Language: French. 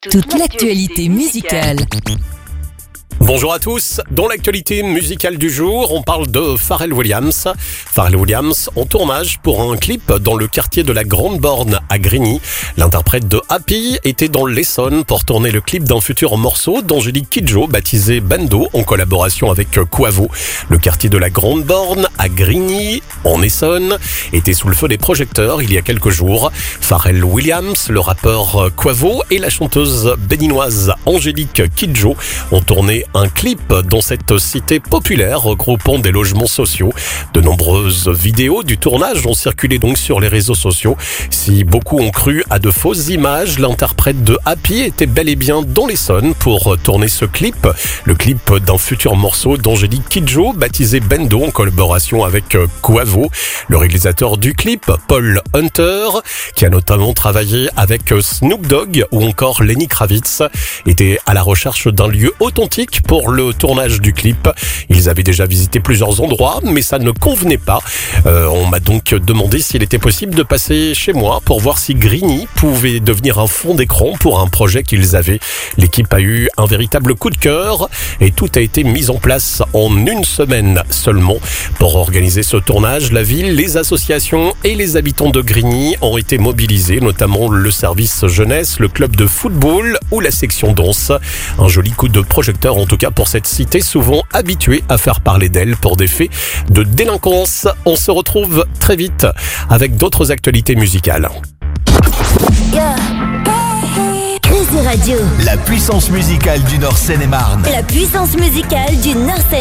Toute l'actualité musicale. Bonjour à tous, dans l'actualité musicale du jour, on parle de Pharrell Williams. Pharrell Williams en tournage pour un clip dans le quartier de la Grande Borne à Grigny. L'interprète de Happy était dans l'Essonne pour tourner le clip d'un futur morceau d'Angélique Kidjo baptisé Bendo en collaboration avec Quavo. Le quartier de la Grande Borne à Grigny, en Essonne, était sous le feu des projecteurs il y a quelques jours. Pharrell Williams, le rappeur Quavo et la chanteuse béninoise Angélique Kidjo ont tourné un clip dans cette cité populaire regroupant des logements sociaux. De nombreuses vidéos du tournage ont circulé donc sur les réseaux sociaux. Si beaucoup ont cru à de fausses images, l'interprète de Happy était bel et bien dans l'Essonne pour tourner ce clip. Le clip d'un futur morceau d'Angélique Kidjo baptisé Bendo en collaboration avec Quavo. Le réalisateur du clip, Paul Hunter, qui a notamment travaillé avec Snoop Dogg ou encore Lenny Kravitz, était à la recherche d'un lieu authentique pour le tournage du clip. Ils avaient déjà visité plusieurs endroits, mais ça ne convenait pas. On m'a donc demandé s'il était possible de passer chez moi pour voir si Grigny pouvait devenir un fond d'écran pour un projet qu'ils avaient. L'équipe a eu un véritable coup de cœur et tout a été mis en place en une semaine seulement. Pour organiser ce tournage, la ville, les associations et les habitants de Grigny ont été mobilisés, notamment le service jeunesse, le club de football ou la section danse. Un joli coup de projecteur en tout cas pour cette cité souvent habituée à faire parler d'elle pour des faits de délinquance. On se retrouve très vite avec d'autres actualités musicales. Easy Radio, La puissance musicale du Nord Seine-et-Marne. la puissance musicale du Nord